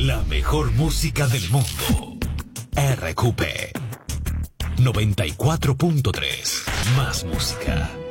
La mejor música del mundo. RQP 94.3. Más música.